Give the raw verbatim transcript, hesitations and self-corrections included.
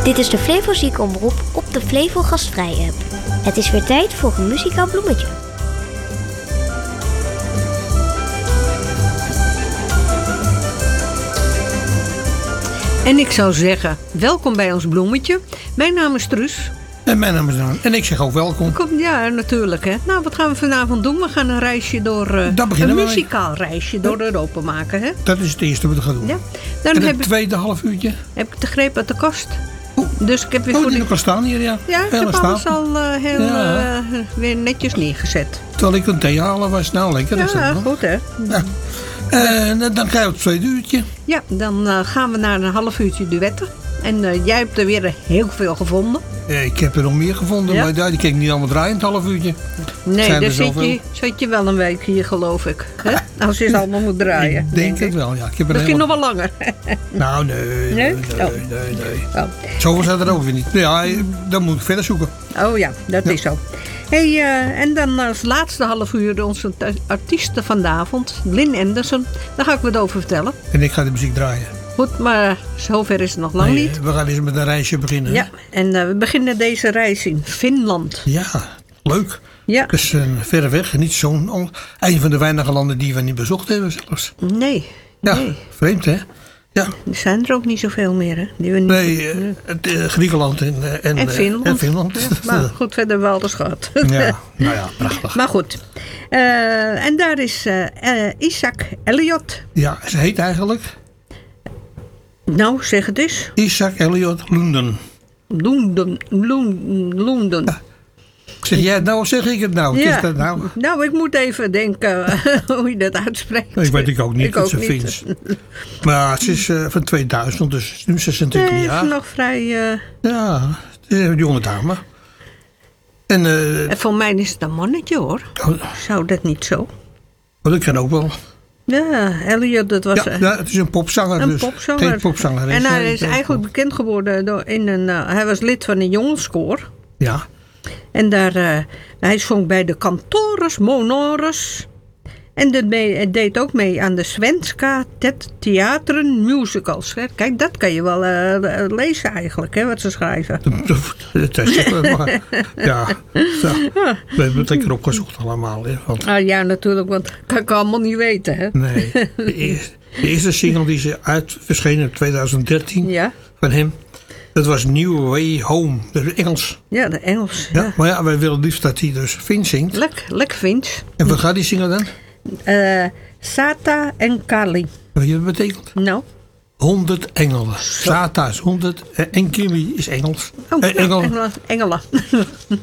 Dit is de Flevo Ziekenomroep op de Flevo Gastvrij app. Het is weer tijd voor een muzikaal bloemetje. En ik zou zeggen, welkom bij ons bloemetje. Mijn naam is Truus. En mijn naam is Daan. En ik zeg ook welkom. Kom, ja, natuurlijk. Hè. Nou, wat gaan we vanavond doen? We gaan een reisje door, uh, een muzikaal mee. reisje door Europa maken. Hè? Dat is het eerste wat we gaan doen. Ja. Dan en het heb tweede half uurtje? Heb ik de greep uit de kast. Oh. Dus ik heb weer oh, voor die die... kan staan hier, ja. Ja, ik Hele heb alles al uh, heel, ja. uh, weer netjes neergezet. Terwijl ik een thee halen was. Nou, lekker. Ja, is dat, goed hè. Ja. En uh, dan krijg je het tweede uurtje. Ja, dan uh, gaan we naar een half uurtje duetten. En uh, jij hebt er weer heel veel gevonden. Ja, ik heb er nog meer gevonden, ja? maar ja, die kan ik niet allemaal draaien in het half uurtje. Nee, daar zit je, zit je wel een week hier, geloof ik. Hè? Als je het allemaal moet draaien. Ik denk, denk het wel, ja. Ik heb Misschien helemaal... nog wel langer. Nou, nee, nee, nee, nee, oh. nee. nee. Oh. Zoveel staat er ook weer niet. Ja, dan moet ik verder zoeken. Oh ja, dat ja. is zo. Hey, uh, en dan als laatste half uur onze artiesten van de avond, Lynn Anderson. Daar ga ik wat over vertellen. En ik ga de muziek draaien. Goed, maar zover is het nog lang nee, niet. We gaan eens met een reisje beginnen. Ja, en uh, we beginnen deze reis in Finland. Ja, leuk. Ja. Dus uh, verre weg. Niet zo'n... Een van de weinige landen die we niet bezocht hebben zelfs. Nee. Ja, nee. vreemd hè? Ja. Er zijn er ook niet zoveel meer hè? Die we niet... Nee, uh, uh, Griekenland en, uh, en, en Finland. Uh, en Finland. Ja, maar goed, verder wel alles gehad. Ja, nou ja, prachtig. Maar goed. Uh, en daar is uh, uh, Isaac Elliot. Ja, ze heet eigenlijk... Nou, zeg het eens. Isaac Elliot Lunden. Lunden. Lunden. Ja. Zeg jij het nou of zeg ik het nou? Ja. Is dat nou? Nou, ik moet even denken hoe je dat uitspreekt. Ik weet ik ook niet. Ik dat ook ze niet. Fins. Maar ze is uh, van tweeduizend, dus nu zesentwintig nee, jaar. Is nog vrij... Uh... Ja, het is een jonge dame. En, uh, en voor mij is het een mannetje hoor. Oh, Zou dat niet zo? oh, dat kan ook wel. Ja, Elliot, dat was... Ja, ja, het is een popzanger. Een dus popzanger. Geen popzanger. En hij is eigenlijk bekend geworden door in een... Uh, hij was lid van een jongenskoor. Ja. En daar, uh, hij zong bij de Cantores Monores. En dat mee, deed ook mee aan de Svenska Theateren Musicals. Kijk, dat kan je wel uh, lezen eigenlijk, hè, wat ze schrijven. Dat is maar. Ja, ja, we hebben het lekker opgezocht allemaal. Hè, want... Ah, ja, natuurlijk, want dat kan ik allemaal niet weten. Hè? Nee, de eerste, de eerste single die ze uit verschenen in twintig dertien ja. van hem. Dat was New Way Home, dat is Engels. Ja, de Engels. Ja. Ja, maar ja, wij willen liefst dat hij dus Fins zingt. Lekker, lekker Fins. En wat gaat die zingen dan? Uh, Sata en Kali. Weet je wat dat betekent? Nou? Honderd engelen. Sata is honderd en Kili is Engels. Oh, eh, Engel. Engelen. Engelen.